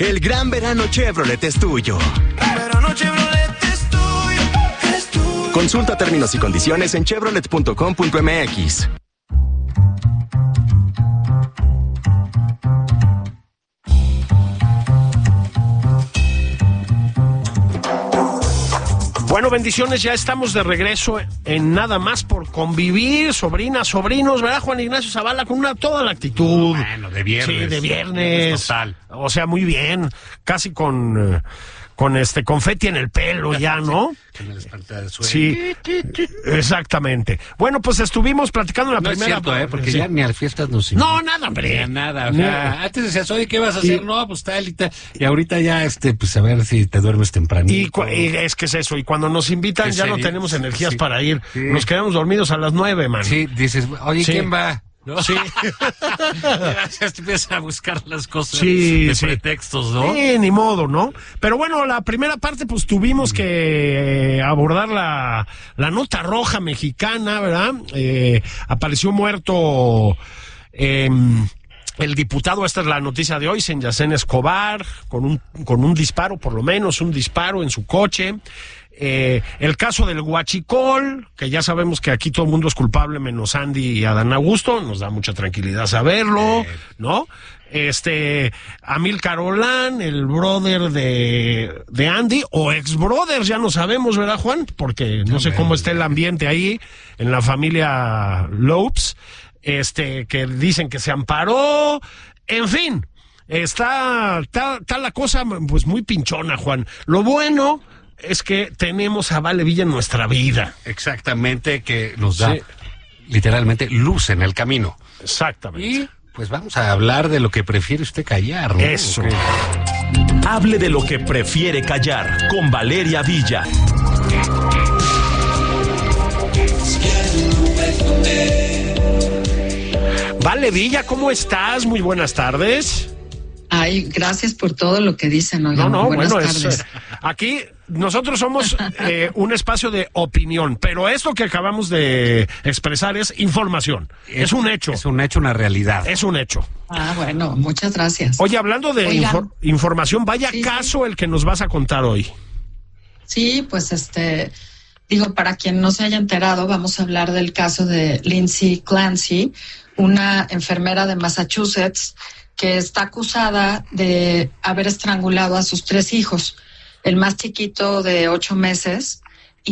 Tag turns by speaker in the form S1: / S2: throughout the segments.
S1: El gran verano Chevrolet es tuyo.
S2: El verano Chevrolet es tuyo, es tuyo.
S1: Consulta términos y condiciones en chevrolet.com.mx.
S3: Bueno, bendiciones, ya estamos de regreso en Nada Más por Convivir, sobrinas, sobrinos, ¿verdad, Juan Ignacio Zavala? Con toda la actitud.
S4: Bueno, de viernes.
S3: Sí, de viernes.
S4: Total.
S3: O sea, muy bien, casi con confeti en el pelo ya, ¿no?
S4: Que me desperté de sueño.
S3: Sí, exactamente. Bueno, pues estuvimos platicando la primera...
S4: Es cierto, porque
S3: sí.
S4: ya ni a las fiestas nos
S3: No, nada, hombre.
S4: Ni a nada, o sea, antes decías, oye, ¿qué vas a hacer? No, pues tal y tal. Y ahorita ya, pues a ver si te duermes tempranito.
S3: Y es que es eso, y cuando nos invitan ya no tenemos energías
S4: sí,
S3: para ir.
S4: Sí.
S3: Nos quedamos dormidos a las 9, man.
S4: Sí, dices, oye,
S3: Sí.
S4: ¿quién va? ¿No?
S3: Sí.
S4: Ya te empiezas a buscar las cosas
S3: Sí,
S4: de
S3: sí.
S4: pretextos, ¿no?
S3: Sí, ni modo, ¿no? Pero bueno, la primera parte, pues tuvimos que abordar la nota roja mexicana, ¿verdad? Apareció muerto el diputado, esta es la noticia de hoy, Senyacén Escobar, con un disparo, por lo menos un disparo en su coche. El caso del huachicol, que ya sabemos que aquí todo el mundo es culpable menos Andy y Adán Augusto, nos da mucha tranquilidad saberlo, ¿no? Amílcar Olán, el brother de Andy, o ex brother, ya no sabemos, ¿verdad, Juan? Porque no sé cómo está el ambiente ahí en la familia Lopes, que dicen que se amparó, en fin, está la cosa pues muy pinchona, Juan. Lo bueno es que tenemos a Vale Villa en nuestra vida.
S4: Exactamente, que nos da literalmente luz en el camino.
S3: Exactamente.
S4: Y pues vamos a hablar de lo que prefiere usted callar, ¿no?
S3: Eso.
S4: Okay.
S5: Hable de lo que prefiere callar con Valeria Villa.
S3: Vale Villa, ¿cómo estás? Muy buenas tardes.
S6: Ay, gracias por todo lo que dicen. Oigan, buenas tardes.
S3: Aquí nosotros somos un espacio de opinión, pero esto que acabamos de expresar es información, es un hecho.
S4: Es un hecho, una realidad.
S3: Es un hecho.
S6: Ah, bueno, muchas gracias.
S3: Oye, hablando de información, vaya
S6: sí,
S3: caso el que nos vas a contar hoy.
S6: Sí, pues digo, para quien no se haya enterado, vamos a hablar del caso de Lindsay Clancy, una enfermera de Massachusetts que está acusada de haber estrangulado a sus 3 hijos, el más chiquito de 8 meses,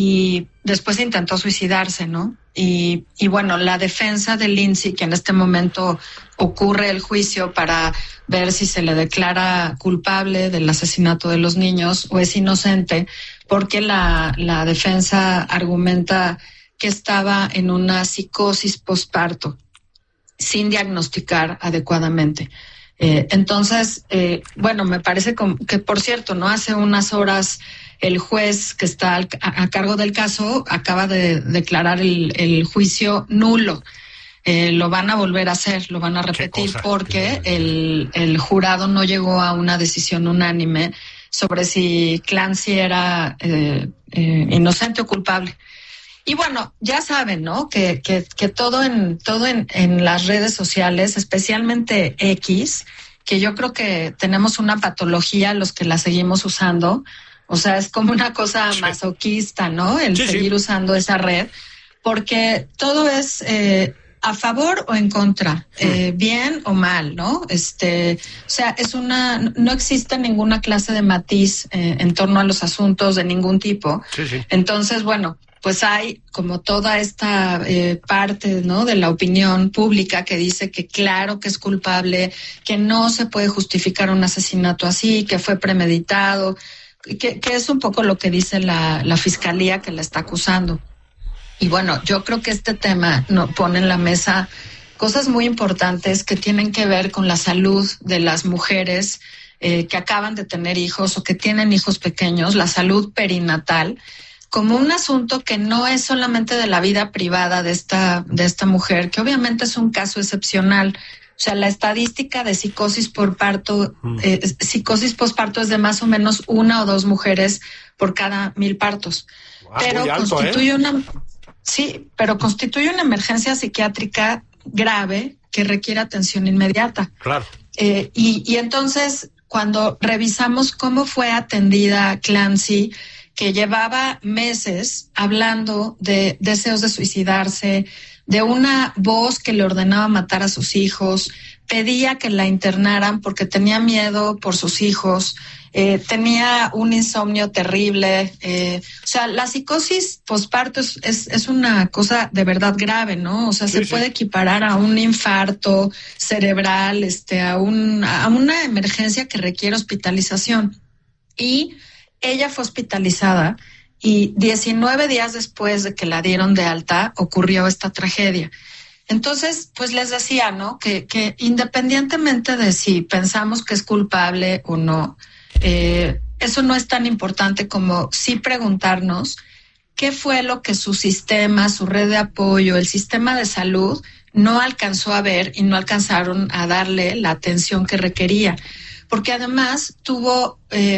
S6: y después intentó suicidarse, ¿no? Y bueno, la defensa de Lindsay, que en este momento ocurre el juicio para ver si se le declara culpable del asesinato de los niños o es inocente, porque la defensa argumenta que estaba en una psicosis posparto, sin diagnosticar adecuadamente. Entonces, bueno, me parece que, por cierto, no hace unas horas el juez que está a cargo del caso acaba de declarar el juicio nulo. Lo van a volver a hacer, lo van a repetir porque el jurado no llegó a una decisión unánime sobre si Clancy era inocente o culpable. Y bueno, ya saben, ¿no? Que todo en las redes sociales, especialmente X, que yo creo que tenemos una patología los que la seguimos usando. O sea, es como una cosa masoquista, ¿no? El seguir usando esa red, porque todo es a favor o en contra, bien o mal, ¿no? O sea, no existe ninguna clase de matiz en torno a los asuntos de ningún tipo. Entonces, bueno, pues hay como toda esta parte, ¿no?, de la opinión pública que dice que claro que es culpable, que no se puede justificar un asesinato así, que fue premeditado, que es un poco lo que dice la fiscalía que la está acusando. Y bueno, yo creo que este tema pone en la mesa cosas muy importantes que tienen que ver con la salud de las mujeres que acaban de tener hijos o que tienen hijos pequeños, la salud perinatal, como un asunto que no es solamente de la vida privada de esta mujer, que obviamente es un caso excepcional. O sea, la estadística de psicosis posparto es de más o menos 1 o 2 mujeres por cada 1,000 partos.
S3: Wow,
S6: pero constituye una emergencia psiquiátrica grave que requiere atención inmediata.
S3: Claro.
S6: Y entonces, cuando revisamos cómo fue atendida Clancy, que llevaba meses hablando de deseos de suicidarse, de una voz que le ordenaba matar a sus hijos, pedía que la internaran porque tenía miedo por sus hijos, tenía un insomnio terrible. O sea, la psicosis posparto es una cosa de verdad grave, ¿no? O sea, se puede equiparar a un infarto cerebral, a una emergencia que requiere hospitalización. Y ella fue hospitalizada y 19 días después de que la dieron de alta ocurrió esta tragedia. Entonces, pues les decía, ¿no? Que independientemente de si pensamos que es culpable o no, eso no es tan importante como sí preguntarnos qué fue lo que su sistema, su red de apoyo, el sistema de salud no alcanzó a ver y no alcanzaron a darle la atención que requería. Porque además tuvo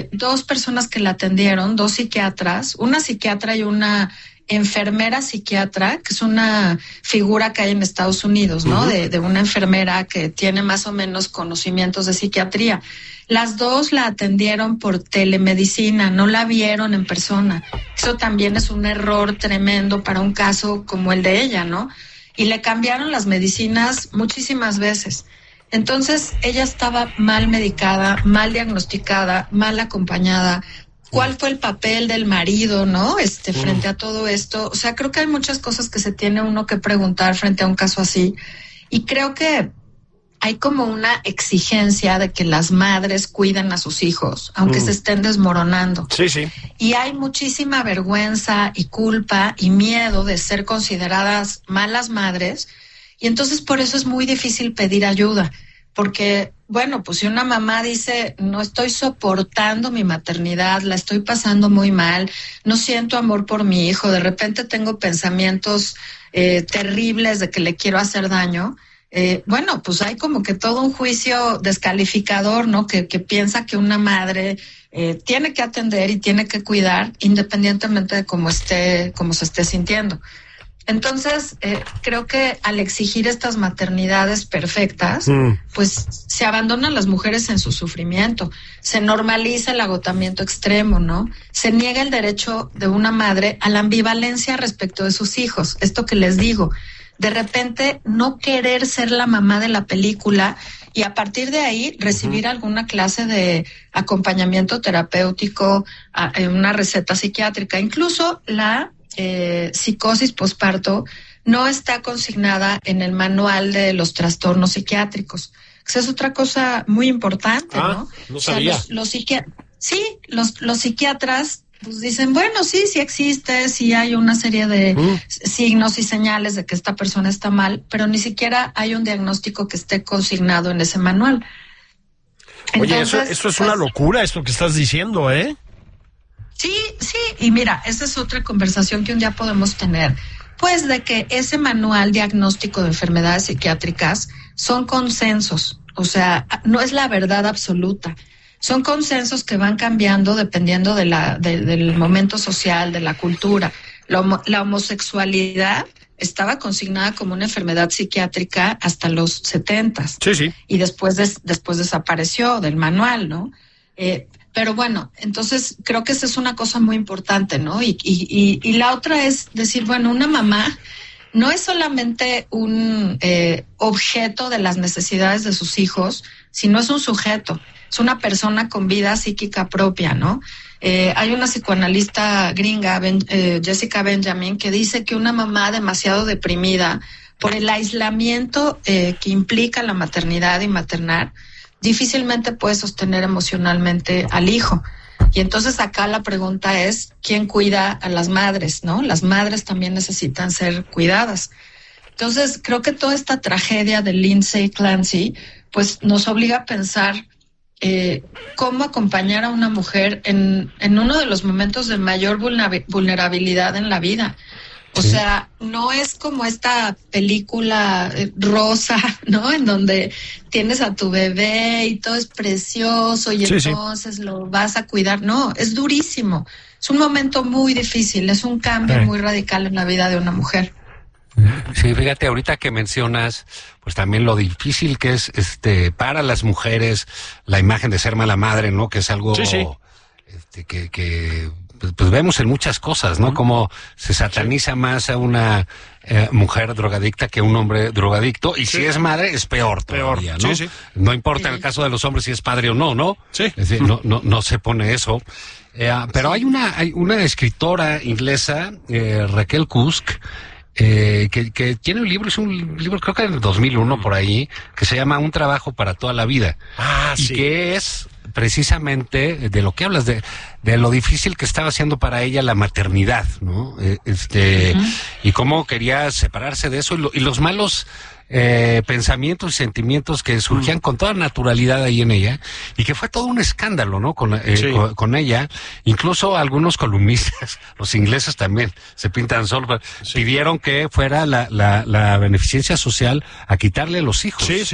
S6: 2 personas que la atendieron, 2 psiquiatras, una psiquiatra y una enfermera psiquiatra, que es una figura que hay en Estados Unidos, ¿no? De una enfermera que tiene más o menos conocimientos de psiquiatría. Las 2 la atendieron por telemedicina, no la vieron en persona. Eso también es un error tremendo para un caso como el de ella, ¿no? Y le cambiaron las medicinas muchísimas veces. Entonces, ella estaba mal medicada, mal diagnosticada, mal acompañada. ¿Cuál fue el papel del marido, no? Frente a todo esto. O sea, creo que hay muchas cosas que se tiene uno que preguntar frente a un caso así. Y creo que hay como una exigencia de que las madres cuiden a sus hijos, aunque se estén desmoronando.
S3: Sí, sí.
S6: Y hay muchísima vergüenza y culpa y miedo de ser consideradas malas madres. Y entonces por eso es muy difícil pedir ayuda, porque, bueno, pues si una mamá dice, no estoy soportando mi maternidad, la estoy pasando muy mal, no siento amor por mi hijo, de repente tengo pensamientos terribles de que le quiero hacer daño, bueno, pues hay como que todo un juicio descalificador, ¿no? Que piensa que una madre tiene que atender y tiene que cuidar independientemente de cómo se esté sintiendo. Entonces, creo que al exigir estas maternidades perfectas, pues se abandonan las mujeres en su sufrimiento, se normaliza el agotamiento extremo, ¿no? Se niega el derecho de una madre a la ambivalencia respecto de sus hijos. Esto que les digo, de repente no querer ser la mamá de la película y a partir de ahí recibir alguna clase de acompañamiento terapéutico, una receta psiquiátrica, incluso la psicosis posparto no está consignada en el manual de los trastornos psiquiátricos. Esa es otra cosa muy importante, ¿no?
S3: No sabía.
S6: O sea, los psiquiatras pues dicen, bueno, sí existe, sí hay una serie de signos y señales de que esta persona está mal, pero ni siquiera hay un diagnóstico que esté consignado en ese manual.
S3: Oye,
S6: Entonces,
S3: eso es una locura, esto que estás diciendo, ¿eh?
S6: Sí, y mira, esa es otra conversación que un día podemos tener, pues de que ese manual diagnóstico de enfermedades psiquiátricas son consensos, o sea, no es la verdad absoluta, son consensos que van cambiando dependiendo del momento social, de la cultura. La homosexualidad estaba consignada como una enfermedad psiquiátrica hasta los 70s.
S3: Sí.
S6: Y después desapareció del manual, ¿no? Pero bueno, entonces creo que esa es una cosa muy importante, ¿no? Y la otra es decir, bueno, una mamá no es solamente un objeto de las necesidades de sus hijos, sino es un sujeto, es una persona con vida psíquica propia, ¿no? Hay una psicoanalista gringa, Jessica Benjamin, que dice que una mamá demasiado deprimida por el aislamiento que implica la maternidad y maternar, difícilmente puede sostener emocionalmente al hijo. Y entonces acá la pregunta es, ¿quién cuida a las madres, no? Las madres también necesitan ser cuidadas. Entonces, creo que toda esta tragedia de Lindsay Clancy, pues nos obliga a pensar cómo acompañar a una mujer en uno de los momentos de mayor vulnerabilidad en la vida. O sea, no es como esta película rosa, ¿no? En donde tienes a tu bebé y todo es precioso y entonces lo vas a cuidar. No, es durísimo. Es un momento muy difícil, es un cambio muy radical en la vida de una mujer.
S4: Sí, fíjate, ahorita que mencionas, pues también lo difícil que es, para las mujeres, la imagen de ser mala madre, ¿no? Que es algo,
S3: Sí.
S4: que pues vemos en muchas cosas, ¿no? Como se sataniza más a una mujer drogadicta que a un hombre drogadicto, y si es madre es peor todavía, ¿no?
S3: Sí.
S4: No importa en el caso de los hombres si es padre o no, ¿no?
S3: Sí.
S4: Es decir, no se pone eso. Pero hay una escritora inglesa, Raquel Cusk, que tiene un libro, creo que en el 2001 por ahí, que se llama Un trabajo para toda la vida. Y
S3: sí.
S4: que es precisamente de lo que hablas, de lo difícil que estaba haciendo para ella la maternidad, ¿no? Y cómo quería separarse de eso, y los malos pensamientos y sentimientos que surgían con toda naturalidad ahí en ella, y que fue todo un escándalo, ¿no? Con ella. Incluso algunos columnistas, los ingleses también, se pintan solo, pidieron que fuera la beneficencia social a quitarle los hijos.
S3: Sí.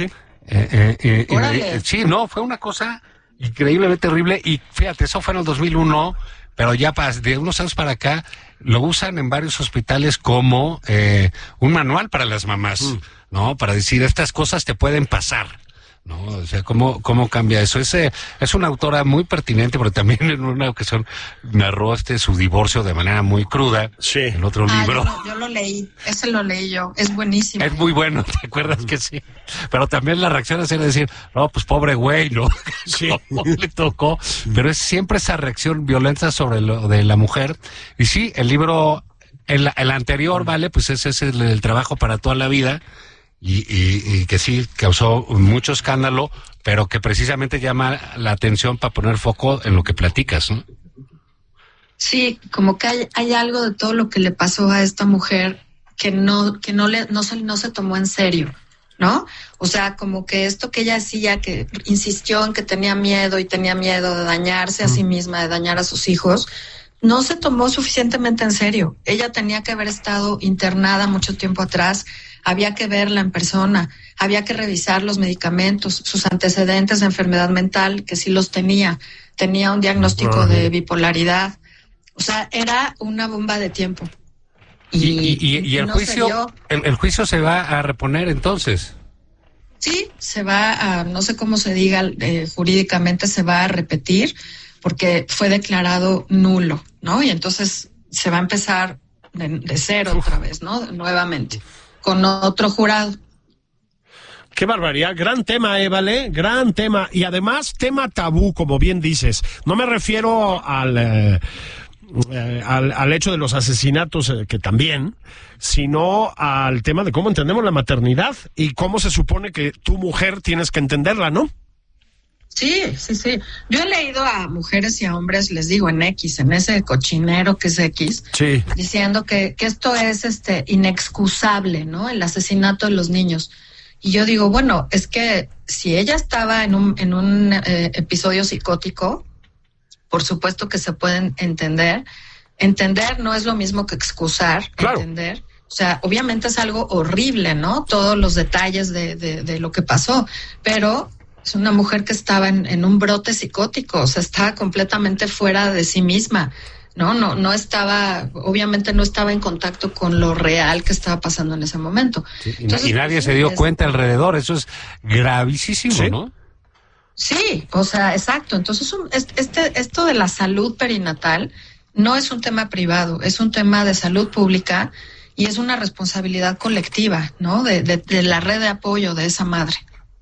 S4: Sí, no, fue una cosa increíblemente terrible, y fíjate, eso fue en el 2001, pero ya de unos años para acá lo usan en varios hospitales como un manual para las mamás, ¿no? Para decir, estas cosas te pueden pasar, ¿no? O sea, ¿cómo cambia eso? Es una autora muy pertinente, porque también en una ocasión narró su divorcio de manera muy cruda.
S3: Sí.
S4: El otro libro.
S6: Yo lo leí, ese lo leí yo, es buenísimo.
S4: Es muy bueno, ¿te acuerdas que sí? Pero también la reacción es decir, no, pues pobre güey, ¿no?
S3: Sí.
S4: ¿Cómo le tocó? Pero es siempre esa reacción violenta sobre lo de la mujer. Y sí, el libro, el anterior, ¿vale? Pues ese es el trabajo para toda la vida. Y que sí causó mucho escándalo, pero que precisamente llama la atención para poner foco en lo que platicas, ¿no?
S6: Sí, como que hay algo de todo lo que le pasó a esta mujer que no se tomó en serio, ¿no? O sea, como que esto que ella hacía, que insistió en que tenía miedo de dañarse a sí misma, de dañar a sus hijos, no se tomó suficientemente en serio. Ella tenía que haber estado internada mucho tiempo atrás, había que verla en persona, había que revisar los medicamentos, sus antecedentes de enfermedad mental, que sí los tenía un diagnóstico de bipolaridad. O sea, era una bomba de tiempo.
S4: Y el
S6: no
S4: juicio, el juicio se va a reponer entonces.
S6: Sí, se va a, no sé cómo se diga jurídicamente, se va a repetir, porque fue declarado nulo, ¿no? Y entonces se va a empezar de cero otra vez, ¿no? Nuevamente, con otro jurado.
S3: Qué barbaridad, gran tema, Vale, gran tema. Y además, tema tabú, como bien dices. No me refiero al hecho de los asesinatos, que también, sino al tema de cómo entendemos la maternidad y cómo se supone que tu mujer tienes que entenderla, ¿no?
S6: Sí. Yo he leído a mujeres y a hombres, les digo, en X, en ese cochinero que es X,
S3: Sí.
S6: diciendo que esto es inexcusable, ¿no? El asesinato de los niños. Y yo digo, bueno, es que si ella estaba en un episodio psicótico, por supuesto que se pueden entender. Entender no es lo mismo que excusar,
S3: claro.
S6: Entender. O sea, obviamente es algo horrible, ¿no? Todos los detalles de lo que pasó, pero es una mujer que estaba en un brote psicótico, o sea, estaba completamente fuera de sí misma, ¿no? No estaba, obviamente no estaba en contacto con lo real que estaba pasando en ese momento.
S4: Sí,
S6: Entonces,
S4: y nadie se dio cuenta alrededor, eso es gravísimo,
S3: ¿sí?
S4: ¿no?
S6: Sí, o sea, exacto. Entonces, esto de la salud perinatal no es un tema privado, es un tema de salud pública y es una responsabilidad colectiva, ¿no? De la red de apoyo de esa madre.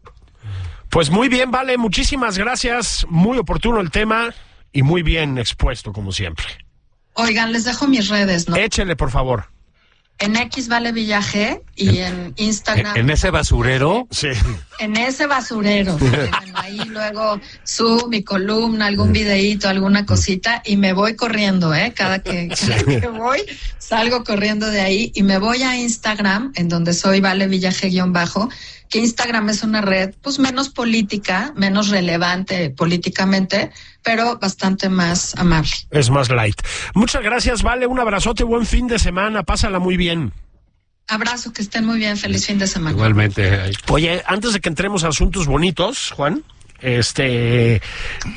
S3: Pues muy bien, Vale, muchísimas gracias. Muy oportuno el tema y muy bien expuesto, como siempre.
S6: Oigan, les dejo mis redes, ¿no?
S3: Échele, por favor.
S6: En X Vale Villaje y en Instagram.
S4: En ese basurero.
S3: Sí.
S6: En ese basurero. Bueno, ahí luego subo mi columna, algún videíto, alguna cosita y me voy corriendo, cada que voy, salgo corriendo de ahí y me voy a Instagram, en donde soy Vale Villaje_, que Instagram es una red pues menos política, menos relevante políticamente, pero bastante más amable.
S3: Es más light. Muchas gracias, Vale, un abrazote, buen fin de semana, pásala muy bien.
S6: Abrazo, que estén muy bien, feliz fin de semana.
S4: Igualmente.
S3: Oye, antes de que entremos a asuntos bonitos, Juan, ahí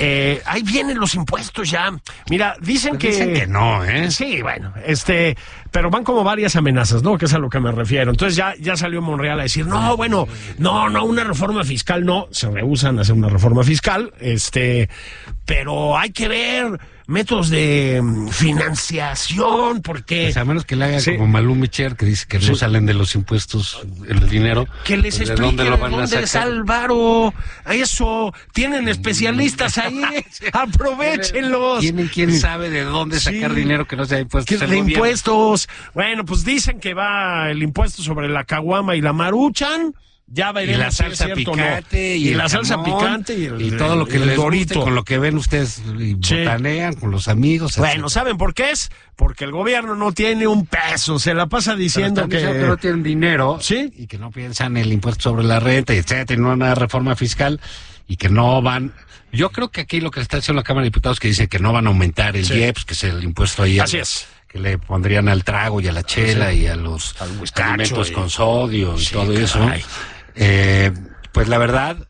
S3: vienen los impuestos ya. Mira, dicen que
S4: no, ¿eh?
S3: Sí, bueno, pero van como varias amenazas, ¿no? Que es a lo que me refiero. Entonces ya salió Monreal a decir, no, bueno, no, una reforma fiscal no, se rehúsan a hacer una reforma fiscal, pero hay que ver métodos de financiación, porque...
S4: Pues a menos que le haga como Malú Micher, que dice que no salen de los impuestos el dinero.
S3: Que les
S4: pues,
S3: explique
S4: ¿de
S3: dónde está el varo? Eso, tienen especialistas ahí, aprovechenlos.
S4: ¿Quién sabe de dónde sacar dinero que no sea impuestos?
S3: De impuestos. Bueno, pues dicen que va el impuesto sobre la caguama y la maruchan. Ya veremos
S4: y la salsa picante,
S3: y la salsa picante
S4: y todo lo que les guste, con lo que ven ustedes y botanean con los amigos.
S3: Bueno, ¿saben por qué es? Porque el gobierno no tiene un peso, se la pasa diciendo que
S4: no tienen dinero,
S3: ¿sí?
S4: Y que no piensan en el impuesto sobre la renta, etcétera, no una reforma fiscal y que no van. Yo creo que aquí lo que está haciendo la Cámara de Diputados que dice que no van a aumentar el IEPS, que es el impuesto ahí.
S3: Así es.
S4: Que le pondrían al trago y a la chela y a los alimentos con sodio y todo eso. Pues la verdad,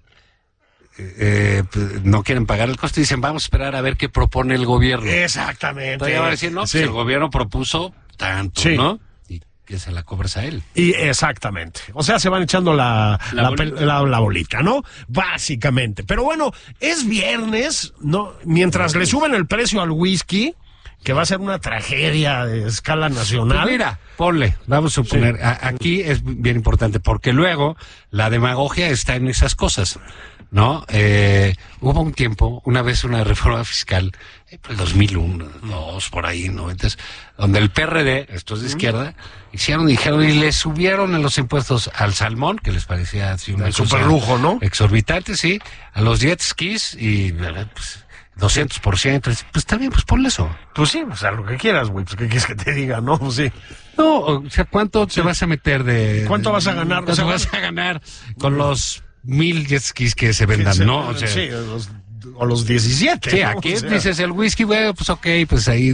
S4: no quieren pagar el costo y dicen, vamos a esperar a ver qué propone el gobierno.
S3: Exactamente.
S4: Entonces van a decir, no, pues el gobierno propuso tanto, ¿no? Y que se la cobres a él.
S3: Y exactamente. O sea, se van echando la bolita, ¿no? Básicamente. Pero bueno, es viernes, ¿no? Mientras le suben el precio al whisky, que va a ser una tragedia de escala nacional.
S4: Pues mira, ponle, vamos a suponer, aquí es bien importante, porque luego la demagogia está en esas cosas, ¿no? Hubo un tiempo, una vez una reforma fiscal, el 2001, 2002, por ahí, 90, donde el PRD, esto es de izquierda, dijeron y le subieron en los impuestos al salmón, que les parecía así una
S3: super lujo, ¿no?
S4: Exorbitante, sí, a los jet skis y pues 200%, pues está bien, pues ponle eso.
S3: Pues sí, o sea, lo que quieras, güey, pues qué quieres que te diga, ¿no? Pues sí.
S4: No, o sea, ¿cuánto te vas a meter de...
S3: ¿Cuánto vas a ganar?
S4: ¿Cuánto vas a ganar con los 1000 jet skis que se vendan, no? O sea,
S3: sí, o los 17.
S4: Sí,
S3: ¿no?
S4: aquí dices el whisky, güey, pues ok, pues ahí...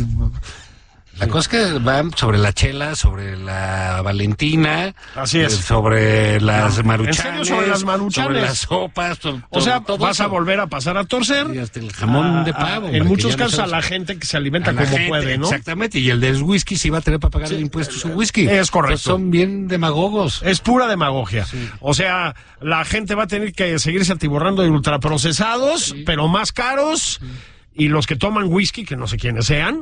S4: La cosa es que van sobre la chela, sobre la Valentina,
S3: así es,
S4: sobre las maruchanes,
S3: ¿en serio sobre las maruchanes?
S4: Sobre las sopas,
S3: o sea,
S4: todo
S3: vas
S4: eso.
S3: a volver a pasar a torcer
S4: y hasta el jamón de pavo.
S3: En muchos casos a la gente que se alimenta como puede, ¿no?
S4: Exactamente, y el del whisky sí va a tener para pagar el impuesto su whisky.
S3: Es correcto.
S4: Pues son bien demagogos.
S3: Es pura demagogia. Sí. O sea, la gente va a tener que seguirse atiborrando de ultraprocesados, pero más caros. Y los que toman whisky, que no sé quiénes sean,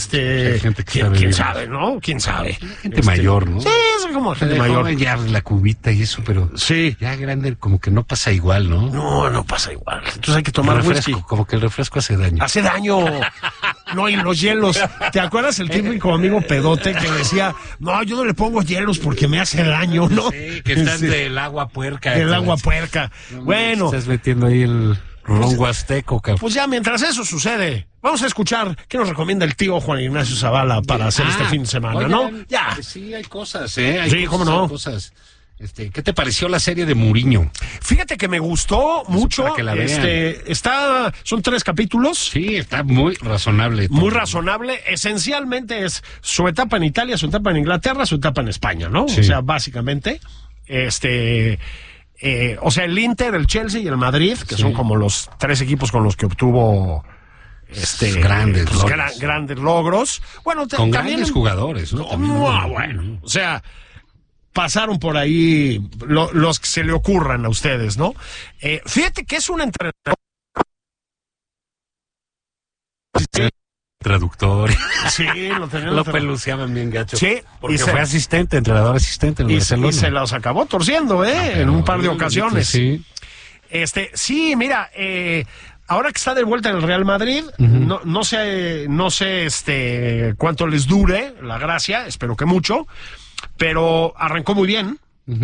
S3: ¿quién sabe, no? ¿Quién sabe?
S4: Gente mayor, ¿no?
S3: Sí, es como gente mayor.
S4: Ya la cubita y eso, pero
S3: sí,
S4: ya grande, como que no pasa igual, ¿no?
S3: No pasa igual. Entonces hay que tomar whisky.
S4: Como que el refresco hace daño.
S3: Hace daño. No, y los hielos. ¿Te acuerdas el típico amigo pedote que decía, no, yo no le pongo hielos porque me hace daño, ¿no?
S4: Sí, que estás del agua puerca.
S3: Del agua puerca. Bueno.
S4: Estás metiendo ahí el... ron huasteco, cabrón.
S3: Pues ya, mientras eso sucede, vamos a escuchar qué nos recomienda el tío Juan Ignacio Zavala para hacer este fin de semana,
S4: oigan,
S3: ¿no? Ya.
S4: Pues sí, hay cosas, Hay
S3: sí, cómo no.
S4: Cosas. ¿Qué te pareció la serie de Mourinho?
S3: Fíjate que me gustó mucho.
S4: Para que la vean.
S3: Son 3 capítulos.
S4: Sí, está muy razonable.
S3: Muy razonable. Esencialmente es su etapa en Italia, su etapa en Inglaterra, su etapa en España, ¿no? Sí. O sea, básicamente, o sea, el Inter, el Chelsea y el Madrid, que son como los 3 equipos con los que obtuvo grandes logros. Bueno,
S4: con
S3: también
S4: grandes jugadores, ¿no?
S3: Bueno, o sea, pasaron por ahí los que se le ocurran a ustedes, ¿no? Fíjate que es un entrenador.
S4: Traductor.
S3: Sí,
S4: lo peluceaban bien gacho.
S3: Sí,
S4: porque fue entrenador asistente en Barcelona.
S3: Y se los acabó torciendo, en un par de ocasiones.
S4: Sí.
S3: Sí, mira, ahora que está de vuelta en el Real Madrid, no sé cuánto les dure la gracia, espero que mucho, pero arrancó muy bien.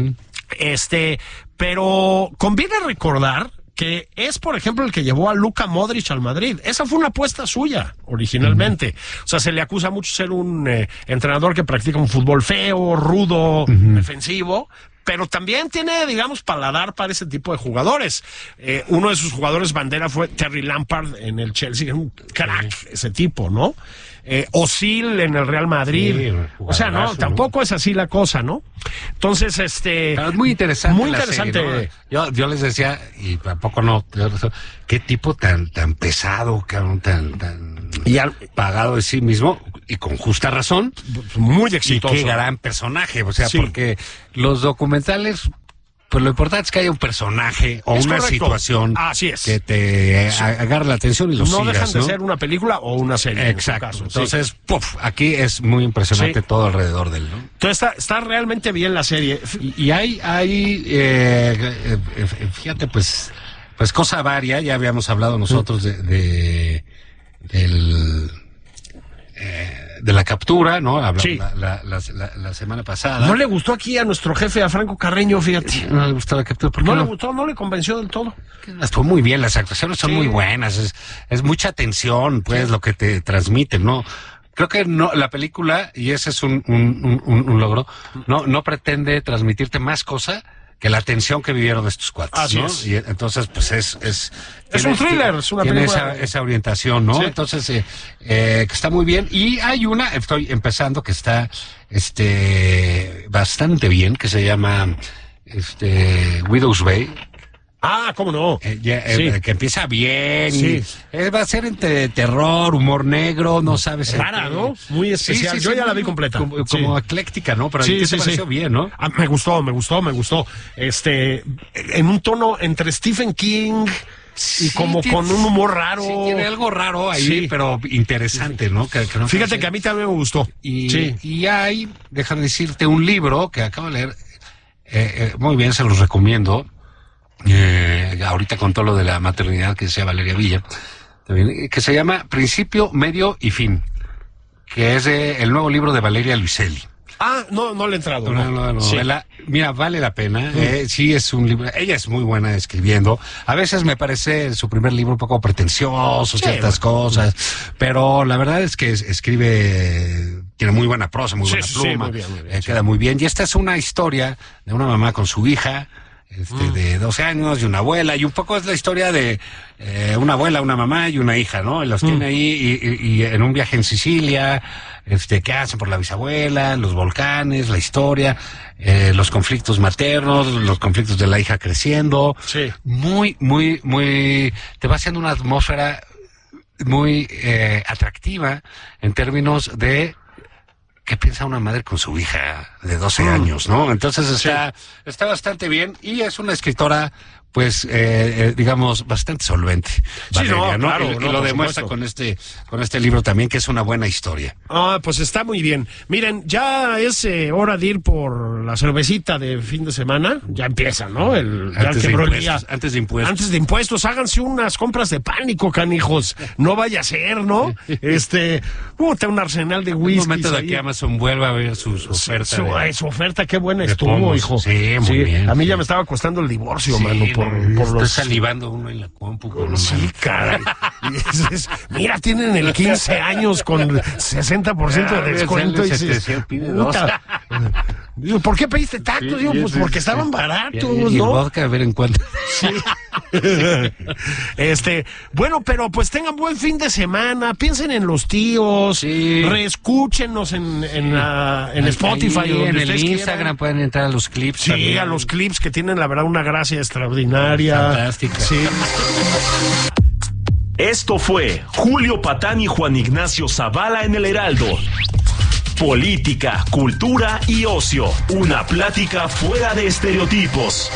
S3: Pero conviene recordar que es, por ejemplo, el que llevó a Luka Modric al Madrid. Esa fue una apuesta suya, originalmente. O sea, se le acusa mucho ser un entrenador que practica un fútbol feo, rudo, defensivo, pero también tiene, digamos, paladar para ese tipo de jugadores. Uno de sus jugadores bandera fue Terry Lampard en el Chelsea, que es un crack, ese tipo, ¿no? Ozil en el Real Madrid. O sea, no, tampoco es así la cosa, ¿no? Entonces,
S4: pero es muy interesante.
S3: Muy interesante.
S4: Serie, ¿no? Yo les decía, y tampoco no, qué tipo tan pesado, tan pagado de sí mismo. y con justa razón.
S3: Muy
S4: Y
S3: exitoso.
S4: qué gran personaje, o sea,
S3: Sí.
S4: porque los documentales, pues lo importante es que haya un personaje o
S3: Es
S4: una
S3: correcto.
S4: situación
S3: Así es.
S4: que te agarre la atención y lo
S3: No
S4: sigas,
S3: dejan de
S4: ¿no?
S3: ser una película o una serie.
S4: Exacto.
S3: En su caso, sí.
S4: Entonces, aquí es muy impresionante
S3: Sí.
S4: todo alrededor de él, ¿no?
S3: Entonces está realmente bien la serie.
S4: Y hay fíjate, pues cosa varia, ya habíamos hablado nosotros de la captura, ¿no? Hablamos
S3: Sí.
S4: la semana pasada.
S3: No le gustó aquí a nuestro jefe, a Franco Carreño, fíjate.
S4: No le gustó la captura. ¿Por qué
S3: No le gustó, no le convenció del todo.
S4: Estuvo muy bien, las actuaciones son
S3: Sí.
S4: muy buenas, es mucha tensión, pues, lo que te transmiten, ¿no? Creo que no, la película, y ese es un logro, no pretende transmitirte más cosa que la tensión que vivieron estos cuates,
S3: Así
S4: ¿no?
S3: es.
S4: Y entonces, pues es
S3: un thriller, es una
S4: tiene
S3: película.
S4: esa orientación, ¿no?
S3: Sí.
S4: Entonces, que está muy bien. Y hay una, estoy empezando, que está, bastante bien, que se llama, Widow's Bay.
S3: Ah, ¿cómo no?
S4: Que empieza bien.
S3: Sí.
S4: Va a ser entre terror, humor negro, no sabes.
S3: Rara, ¿no? Muy especial. Yo ya la vi completa.
S4: Como
S3: Sí.
S4: ecléctica, ¿no? Pero
S3: Sí,
S4: sí,
S3: sí,
S4: pareció
S3: sí.
S4: bien, ¿no?
S3: Ah, me gustó. En un tono entre Stephen King y como
S4: tiene-
S3: con un humor raro.
S4: Sí, tiene algo raro ahí,
S3: Sí.
S4: pero interesante, ¿no? Que no
S3: Fíjate
S4: sé.
S3: que a mí también me gustó.
S4: Y hay, déjame decirte, un libro que acabo de leer, muy bien, se los recomiendo, ahorita con todo lo de la maternidad que decía Valeria Villa, también, que se llama Principio, Medio y Fin, que es el nuevo libro de Valeria Luiselli.
S3: Ah, no le he entrado.
S4: No,
S3: Sí.
S4: mira, vale la pena. Sí, es un libro. Ella es muy buena escribiendo. A veces me parece su primer libro un poco pretencioso, ciertas cosas, pero la verdad es que escribe, tiene muy buena prosa, muy
S3: Sí,
S4: buena
S3: sí,
S4: pluma,
S3: muy bien,
S4: queda muy bien. Y esta es una historia de una mamá con su hija, de 12 años y una abuela, y un poco es la historia de una abuela, una mamá y una hija, ¿no? Los tiene ahí y en un viaje en Sicilia, qué hacen por la bisabuela, los volcanes, la historia, los conflictos maternos, los conflictos de la hija creciendo.
S3: Sí.
S4: Muy, te va haciendo una atmósfera muy atractiva en términos de ¿qué piensa una madre con su hija de 12 años, no? Entonces está bastante bien y es una escritora, pues, digamos, bastante solvente. Valeria,
S3: no, claro,
S4: y
S3: no,
S4: lo
S3: por
S4: demuestra
S3: supuesto.
S4: con este libro también, que es una buena historia.
S3: Ah, pues está muy bien. Miren, ya es hora de ir por la cervecita de fin de semana. Ya empieza, ¿no?
S4: Antes de impuestos.
S3: Antes de impuestos, háganse unas compras de pánico, canijos. No vaya a ser, ¿no? Puta, un arsenal de
S4: En un
S3: whisky.
S4: momento de que Amazon vuelva a ver su oferta.
S3: Su oferta, qué buena
S4: de
S3: estuvo,
S4: pomos.
S3: hijo.
S4: Sí, muy bien,
S3: A mí
S4: sí.
S3: ya me estaba costando el divorcio,
S4: Sí,
S3: mano, por
S4: está
S3: los...
S4: salivando uno en la compu. Con
S3: Sí, caray. Mira, tienen el 15 años con 60% de descuento. Y dices, puta. Digo, ¿por qué pediste tanto? Digo, pues porque estaban baratos,
S4: y el
S3: ¿no?
S4: vodka, a ver en cuánto.
S3: Bueno, pero pues tengan buen fin de semana, piensen en los tíos,
S4: Sí.
S3: reescúchenos en Spotify
S4: Ahí,
S3: o donde
S4: en el
S3: ustedes quieran.
S4: Instagram pueden entrar a los clips.
S3: Sí,
S4: también.
S3: a los clips que tienen la verdad una gracia extraordinaria.
S4: Fantástica.
S3: Sí.
S5: Esto fue Julio Patán y Juan Ignacio Zavala en el Heraldo. Política, cultura y ocio. Una plática fuera de estereotipos.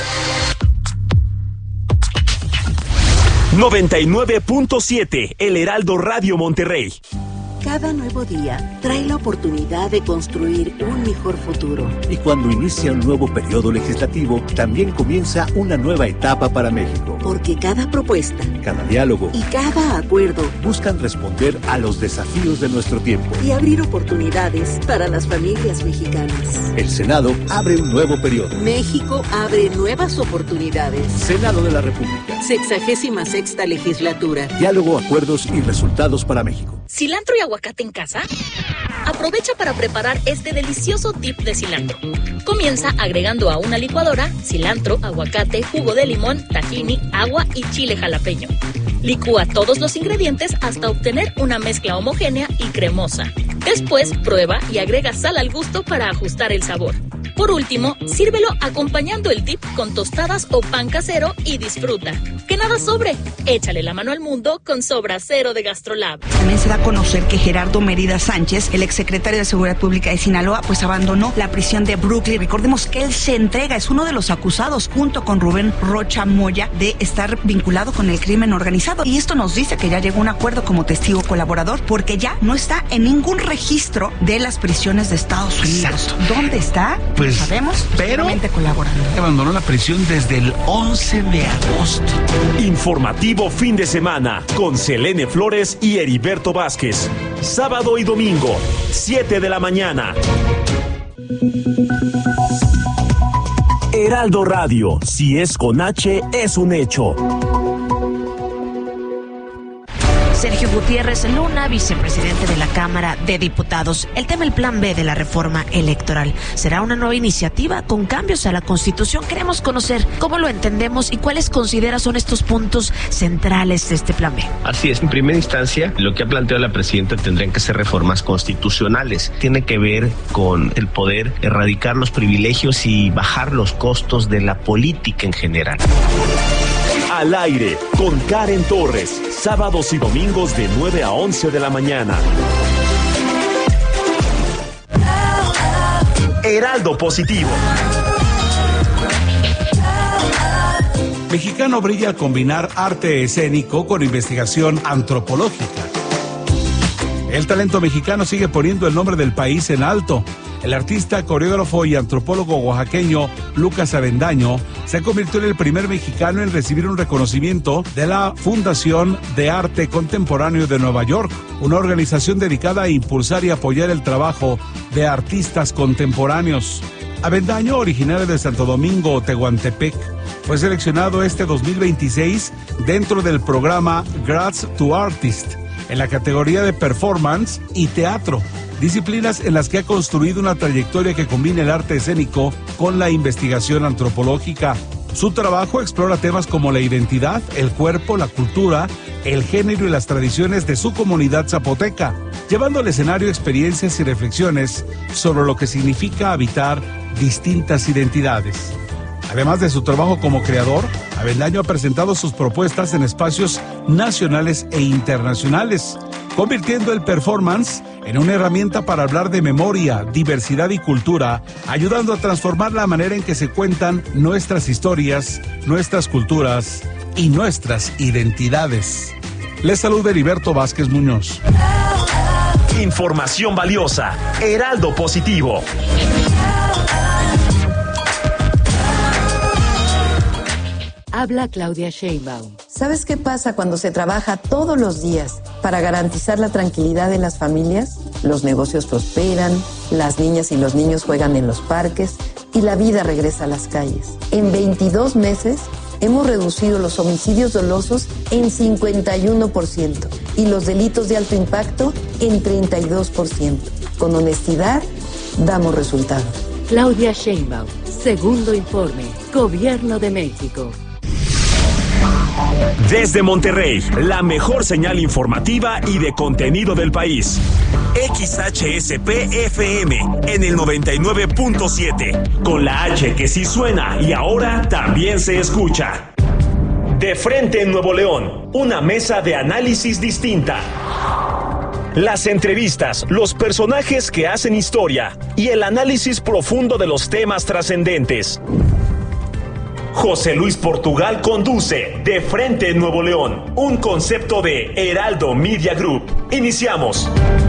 S5: 99.7 El Heraldo Radio Monterrey.
S7: Cada nuevo día trae la oportunidad de construir un mejor futuro.
S8: Y cuando inicia un nuevo periodo legislativo, también comienza una nueva etapa para México.
S7: Porque cada propuesta
S8: Cada diálogo
S7: y cada acuerdo
S8: buscan responder a los desafíos de nuestro tiempo.
S7: y abrir oportunidades para las familias mexicanas.
S8: El Senado abre un nuevo periodo.
S7: México abre nuevas oportunidades.
S8: Senado de la República.
S7: 66ª legislatura.
S8: Diálogo, acuerdos y resultados para México.
S9: ¿Cilantro y aguacate en casa? Aprovecha para preparar este delicioso dip de cilantro. Comienza agregando a una licuadora cilantro, aguacate, jugo de limón, tahini, agua y chile jalapeño. Licúa todos los ingredientes hasta obtener una mezcla homogénea y cremosa. Después prueba y agrega sal al gusto para ajustar el sabor. Por último, sírvelo acompañando el dip con tostadas o pan casero y disfruta. Que nada sobre. Échale la mano al mundo con Sobra Cero de Gastrolab.
S10: También se da a conocer que Gerardo Mérida Sánchez, el exsecretario de Seguridad Pública de Sinaloa, pues abandonó la prisión de Brooklyn. Recordemos que él se entrega, es uno de los acusados, junto con Rubén Rocha Moya, de estar vinculado con el crimen organizado. Y esto nos dice que ya llegó a un acuerdo como testigo colaborador, porque ya no está en ningún registro de las prisiones de Estados Unidos.
S11: Exacto.
S10: ¿Dónde está?
S11: Pues
S10: sabemos,
S11: pero
S10: colaborando.
S11: Abandonó la prisión desde el 11 de agosto.
S5: Informativo fin de semana con Selene Flores y Heriberto Vázquez. Sábado y domingo, 7 de la mañana. Heraldo Radio, si es con H, es un hecho.
S12: Sergio Gutiérrez Luna, vicepresidente de la Cámara de Diputados. El tema, el plan B de la reforma electoral. ¿Será una nueva iniciativa con cambios a la Constitución? Queremos conocer cómo lo entendemos y cuáles considera son estos puntos centrales de este plan B.
S13: Así es, en primera instancia, lo que ha planteado la presidenta tendrían que ser reformas constitucionales. Tiene que ver con el poder erradicar los privilegios y bajar los costos de la política en general.
S5: Al aire con Karen Torres, sábados y domingos de 9 a 11 de la mañana. Heraldo Positivo.
S14: Mexicano brilla al combinar arte escénico con investigación antropológica. El talento mexicano sigue poniendo el nombre del país en alto. El artista, coreógrafo y antropólogo oaxaqueño Lucas Avendaño se convirtió en el primer mexicano en recibir un reconocimiento de la Fundación de Arte Contemporáneo de Nueva York, una organización dedicada a impulsar y apoyar el trabajo de artistas contemporáneos. Avendaño, originario de Santo Domingo, Tehuantepec, fue seleccionado este 2026 dentro del programa Grants to Artists en la categoría de performance y teatro, disciplinas en las que ha construido una trayectoria que combina el arte escénico con la investigación antropológica. Su trabajo explora temas como la identidad, el cuerpo, la cultura, el género y las tradiciones de su comunidad zapoteca, llevando al escenario experiencias y reflexiones sobre lo que significa habitar distintas identidades. Además de su trabajo como creador, Avendaño ha presentado sus propuestas en espacios nacionales e internacionales, convirtiendo el performance en una herramienta para hablar de memoria, diversidad y cultura, ayudando a transformar la manera en que se cuentan nuestras historias, nuestras culturas y nuestras identidades. Les saluda Heriberto Vázquez Muñoz.
S5: Información valiosa. Heraldo Positivo.
S15: Habla Claudia Sheinbaum.
S16: ¿Sabes qué pasa cuando se trabaja todos los días para garantizar la tranquilidad de las familias? Los negocios prosperan, las niñas y los niños juegan en los parques y la vida regresa a las calles. En 22 meses hemos reducido los homicidios dolosos en 51% y los delitos de alto impacto en 32%. Con honestidad, damos resultados.
S15: Claudia Sheinbaum, segundo informe, Gobierno de México.
S5: Desde Monterrey, la mejor señal informativa y de contenido del país. XHSP-FM en el 99.7, con la H que sí suena y ahora también se escucha. De frente en Nuevo León, una mesa de análisis distinta. Las entrevistas, los personajes que hacen historia y el análisis profundo de los temas trascendentes. José Luis Portugal conduce De Frente en Nuevo León, un concepto de Heraldo Media Group. Iniciamos.